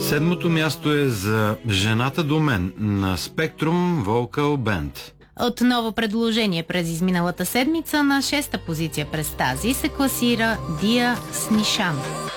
Седмото място е за Жената до мен на Spectrum Vocal Band. Отново предложение през изминалата седмица, на 6-та позиция през тази се класира Дия с Нишан.